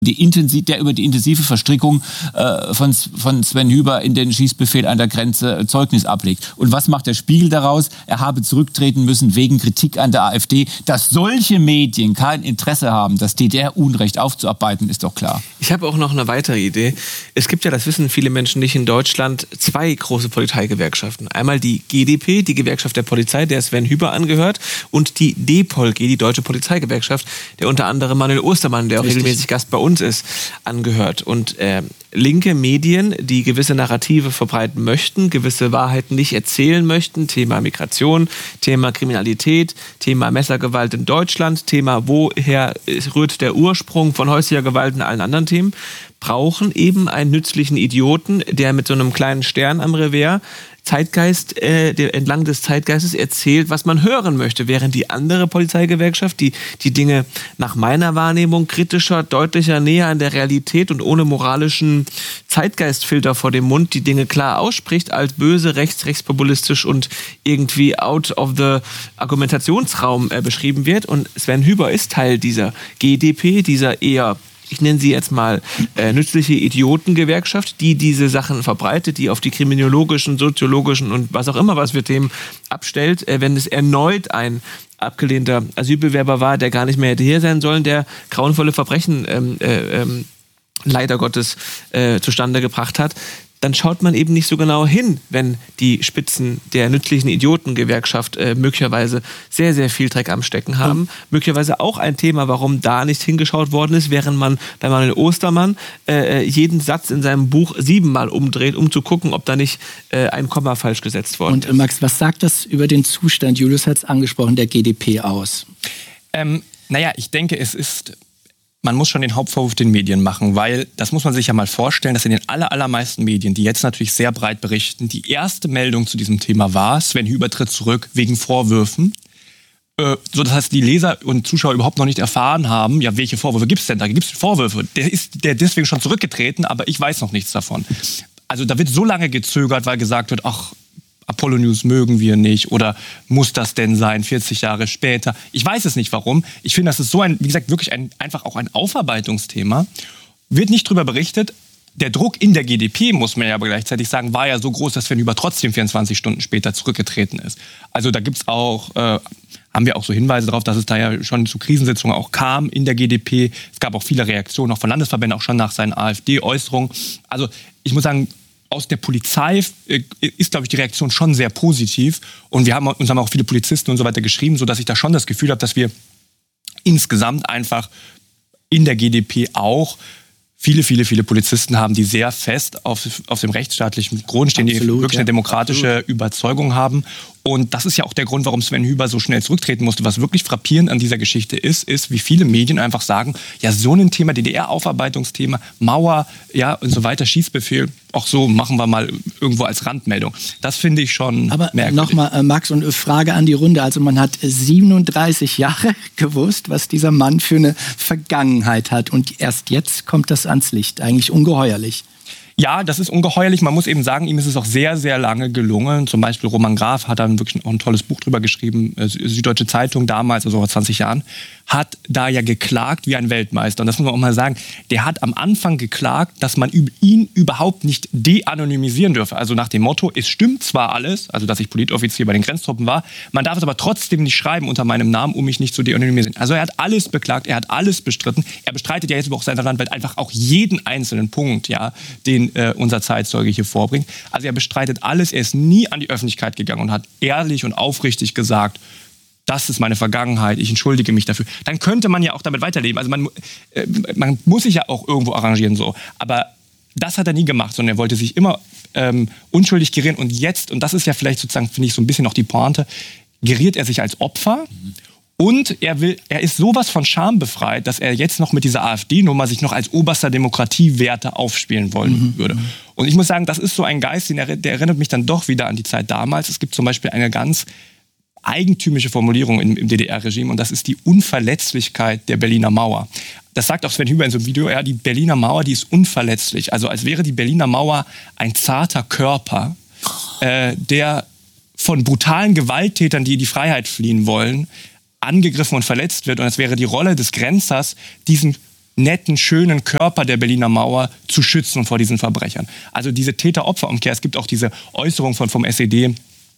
der über die intensive Verstrickung von Sven Hüber in den Schießbefehl an der Grenze Zeugnis ablegt. Und was macht der Spiegel daraus? Er habe zurücktreten müssen wegen Kritik an der AfD. Dass solche Medien kein Interesse haben, das DDR-Unrecht aufzuarbeiten, ist doch klar. Ich habe auch noch eine weitere Idee. Es gibt ja, das wissen viele Menschen nicht, in Deutschland 2 große Polizeigewerkschaften. Einmal die GdP, die Gewerkschaft der Polizei, der Sven Hüber angehört, und die DPOLG, die Deutsche Polizeigewerkschaft, der unter anderem Manuel Ostermann, der auch regelmäßig Gast bei uns ist, angehört. Und linke Medien, die gewisse Narrative verbreiten möchten, gewisse Wahrheiten nicht erzählen möchten, Thema Migration, Thema Kriminalität, Thema Messergewalt in Deutschland, Thema woher rührt der Ursprung von häuslicher Gewalt und allen anderen Themen, brauchen eben einen nützlichen Idioten, der mit so einem kleinen Stern am Revers der entlang des Zeitgeistes erzählt, was man hören möchte, während die andere Polizeigewerkschaft, die Dinge nach meiner Wahrnehmung kritischer, deutlicher, näher an der Realität und ohne moralischen Zeitgeistfilter vor dem Mund die Dinge klar ausspricht, als böse, rechtspopulistisch und irgendwie out of the Argumentationsraum beschrieben wird. Und Sven Hüber ist Teil dieser GdP, dieser eher, ich nenne sie jetzt mal nützliche Idiotengewerkschaft, die diese Sachen verbreitet, die auf die kriminologischen, soziologischen und was auch immer was für Themen abstellt, wenn es erneut ein abgelehnter Asylbewerber war, der gar nicht mehr hätte hier sein sollen, der grauenvolle Verbrechen leider Gottes zustande gebracht hat. Dann schaut man eben nicht so genau hin, wenn die Spitzen der nützlichen Idiotengewerkschaft möglicherweise sehr, sehr viel Dreck am Stecken haben. Möglicherweise auch ein Thema, warum da nicht hingeschaut worden ist, während man bei Manuel Ostermann jeden Satz in seinem Buch 7-mal umdreht, um zu gucken, ob da nicht ein Komma falsch gesetzt worden ist. Und Max, was sagt das über den Zustand, Julius hat es angesprochen, der GdP aus? Ich denke, man muss schon den Hauptvorwurf den Medien machen, weil das muss man sich ja mal vorstellen, dass in den allermeisten Medien, die jetzt natürlich sehr breit berichten, die erste Meldung zu diesem Thema war, Sven Hüber tritt zurück wegen Vorwürfen. So, das heißt, die Leser und Zuschauer überhaupt noch nicht erfahren haben, ja, welche Vorwürfe gibt es denn da? Gibt es Vorwürfe? Der ist deswegen schon zurückgetreten, aber ich weiß noch nichts davon. Also da wird so lange gezögert, weil gesagt wird, ach, Apollo News mögen wir nicht oder muss das denn sein, 40 Jahre später? Ich weiß es nicht, warum. Ich finde, das ist so wie gesagt, wirklich einfach auch ein Aufarbeitungsthema. Wird nicht drüber berichtet. Der Druck in der GdP, muss man ja aber gleichzeitig sagen, war ja so groß, dass Sven Hüber trotzdem 24 Stunden später zurückgetreten ist. Also da gibt's auch, haben wir auch so Hinweise darauf, dass es da ja schon zu Krisensitzungen auch kam in der GdP. Es gab auch viele Reaktionen, auch von Landesverbänden, auch schon nach seinen AfD-Äußerungen. Also ich muss sagen, aus der Polizei ist, glaube ich, die Reaktion schon sehr positiv. Und uns haben auch viele Polizisten und so weiter geschrieben, sodass ich da schon das Gefühl habe, dass wir insgesamt einfach in der GdP auch viele Polizisten haben, die sehr fest auf dem rechtsstaatlichen Grund stehen, die wirklich eine demokratische Überzeugung haben. Und das ist ja auch der Grund, warum Sven Hüber so schnell zurücktreten musste. Was wirklich frappierend an dieser Geschichte ist, wie viele Medien einfach sagen, ja, so ein Thema, DDR-Aufarbeitungsthema, Mauer, ja, und so weiter, Schießbefehl, auch so machen wir mal irgendwo als Randmeldung. Das finde ich schon merkwürdig. Aber nochmal, Max, und Frage an die Runde. Also man hat 37 Jahre gewusst, was dieser Mann für eine Vergangenheit hat. Und erst jetzt kommt das ans Licht. Eigentlich ungeheuerlich. Ja, das ist ungeheuerlich. Man muss eben sagen, ihm ist es auch sehr, sehr lange gelungen. Zum Beispiel Roman Graf hat dann wirklich auch ein tolles Buch drüber geschrieben. Süddeutsche Zeitung damals, also vor 20 Jahren, hat da ja geklagt wie ein Weltmeister. Und das muss man auch mal sagen. Der hat am Anfang geklagt, dass man ihn überhaupt nicht de-anonymisieren dürfe. Also nach dem Motto, es stimmt zwar alles, also dass ich Politoffizier bei den Grenztruppen war, man darf es aber trotzdem nicht schreiben unter meinem Namen, um mich nicht zu de-anonymisieren. Also er hat alles beklagt, er hat alles bestritten. Er bestreitet ja jetzt über auch seiner Landwelt einfach auch jeden einzelnen Punkt, ja, den unser Zeitzeuge hier vorbringt. Also er bestreitet alles, er ist nie an die Öffentlichkeit gegangen und hat ehrlich und aufrichtig gesagt, das ist meine Vergangenheit, ich entschuldige mich dafür. Dann könnte man ja auch damit weiterleben. Also man muss sich ja auch irgendwo arrangieren so. Aber das hat er nie gemacht, sondern er wollte sich immer unschuldig gerieren. Und jetzt, und das ist ja vielleicht sozusagen, finde ich, so ein bisschen noch die Pointe, geriert er sich als Opfer. Und er ist sowas von Scham befreit, dass er jetzt noch mit dieser AfD-Nummer sich noch als oberster Demokratiewerte aufspielen wollen würde. Und ich muss sagen, das ist so ein Geist, der erinnert mich dann doch wieder an die Zeit damals. Es gibt zum Beispiel eine ganz eigentümliche Formulierung im DDR-Regime und das ist die Unverletzlichkeit der Berliner Mauer. Das sagt auch Sven Hüber in so einem Video, ja, die Berliner Mauer, die ist unverletzlich. Also als wäre die Berliner Mauer ein zarter Körper, der von brutalen Gewalttätern, die die Freiheit fliehen wollen, angegriffen und verletzt wird. Und es wäre die Rolle des Grenzers, diesen netten, schönen Körper der Berliner Mauer zu schützen vor diesen Verbrechern. Also diese Täter-Opfer-Umkehr. Es gibt auch diese Äußerung vom SED,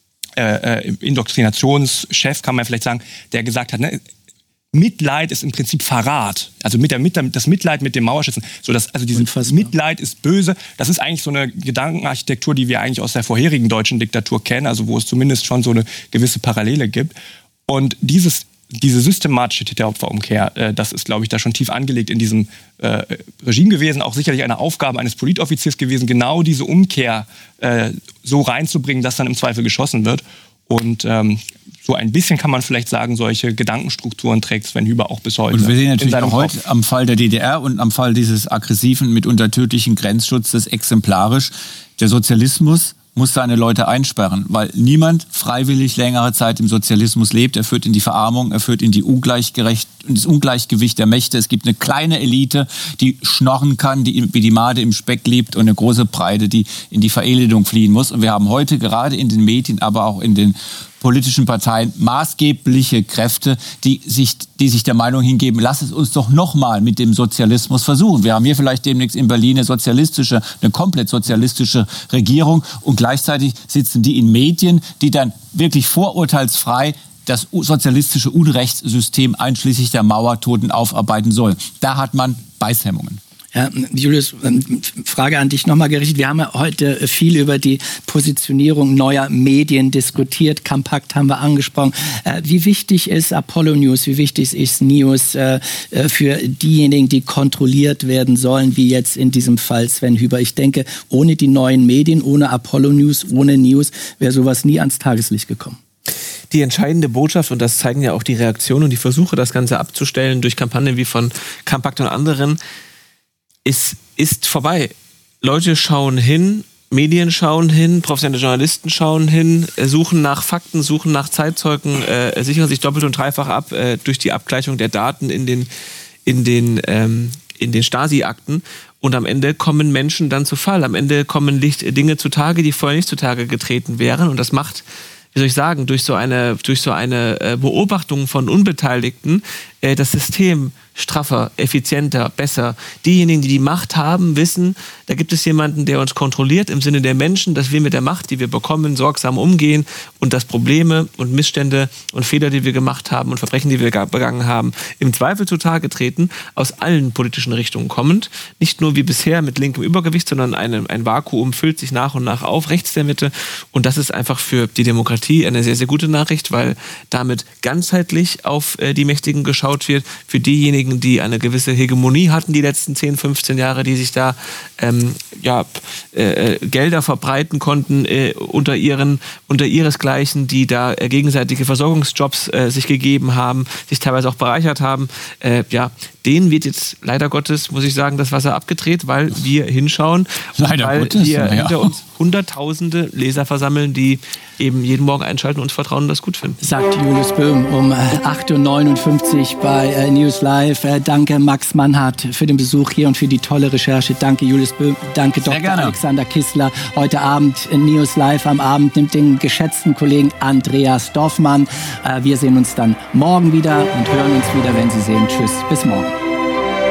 Indoktrinationschef, kann man vielleicht sagen, der gesagt hat, ne, Mitleid ist im Prinzip Verrat. Also das Mitleid mit dem Mauerschützen. Also dieses Mitleid ist böse. Das ist eigentlich so eine Gedankenarchitektur, die wir eigentlich aus der vorherigen deutschen Diktatur kennen, also wo es zumindest schon so eine gewisse Parallele gibt. Und diese systematische Täter-Opfer-Umkehr, das ist, glaube ich, da schon tief angelegt in diesem Regime gewesen, auch sicherlich eine Aufgabe eines Politoffiziers gewesen, genau diese Umkehr so reinzubringen, dass dann im Zweifel geschossen wird. Und so ein bisschen kann man vielleicht sagen, solche Gedankenstrukturen trägt Sven Hyber auch bis heute. Und wir sehen natürlich auch heute am Fall der DDR und am Fall dieses aggressiven, mitunter tödlichen Grenzschutzes exemplarisch. Der Sozialismus muss seine Leute einsperren, weil niemand freiwillig längere Zeit im Sozialismus lebt. Er führt in die Verarmung, er führt in das Ungleichgewicht der Mächte. Es gibt eine kleine Elite, die schnorren kann, die wie die Made im Speck lebt, und eine große Breite, die in die Verelendung fliehen muss. Und wir haben heute gerade in den Medien, aber auch in den politischen Parteien maßgebliche Kräfte, die sich der Meinung hingeben, lass es uns doch nochmal mit dem Sozialismus versuchen. Wir haben hier vielleicht demnächst in Berlin eine komplett sozialistische Regierung, und gleichzeitig sitzen die in Medien, die dann wirklich vorurteilsfrei das sozialistische Unrechtssystem einschließlich der Mauertoten aufarbeiten sollen. Da hat man Beißhemmungen. Ja, Julius, Frage an dich nochmal gerichtet. Wir haben ja heute viel über die Positionierung neuer Medien diskutiert. Kompakt haben wir angesprochen. Wie wichtig ist Apollo News, wie wichtig ist News für diejenigen, die kontrolliert werden sollen, wie jetzt in diesem Fall Sven Hyber? Ich denke, ohne die neuen Medien, ohne Apollo News, ohne News wäre sowas nie ans Tageslicht gekommen. Die entscheidende Botschaft, und das zeigen ja auch die Reaktionen und die Versuche, das Ganze abzustellen durch Kampagnen wie von Kompakt und anderen, ist vorbei. Leute schauen hin, Medien schauen hin, professionelle Journalisten schauen hin, suchen nach Fakten, suchen nach Zeitzeugen, sichern sich doppelt und dreifach ab durch die Abgleichung der Daten in den Stasi-Akten. Und am Ende kommen Menschen dann zu Fall. Am Ende kommen Dinge zutage, die vorher nicht zutage getreten wären. Und das macht, wie soll ich sagen, durch so eine Beobachtung von Unbeteiligten das System straffer, effizienter, besser. Diejenigen, die die Macht haben, wissen, da gibt es jemanden, der uns kontrolliert im Sinne der Menschen, dass wir mit der Macht, die wir bekommen, sorgsam umgehen und dass Probleme und Missstände und Fehler, die wir gemacht haben und Verbrechen, die wir begangen haben, im Zweifel zutage treten, aus allen politischen Richtungen kommend. Nicht nur wie bisher mit linkem Übergewicht, sondern ein Vakuum füllt sich nach und nach auf, rechts der Mitte. Und das ist einfach für die Demokratie eine sehr, sehr gute Nachricht, weil damit ganzheitlich auf die Mächtigen geschaut wird. Für diejenigen, die eine gewisse Hegemonie hatten die letzten 10, 15 Jahre, die sich da Gelder verbreiten konnten unter ihresgleichen, die da gegenseitige Versorgungsjobs sich gegeben haben, sich teilweise auch bereichert haben. Denen wird jetzt leider Gottes, muss ich sagen, das Wasser abgedreht, weil wir hinschauen, weil wir hinter uns Hunderttausende Leser versammeln, die eben jeden Morgen einschalten und uns vertrauen und das gut finden. Sagt Julius Böhm um 8.59 Uhr bei News Live. Danke Max Mannhardt für den Besuch hier und für die tolle Recherche. Danke Julius Böhm, danke Dr. Alexander Kissler. Heute Abend News Live am Abend nimmt den geschätzten Kollegen Andreas Dorfmann. Wir sehen uns dann morgen wieder und hören uns wieder, wenn Sie sehen. Tschüss, bis morgen.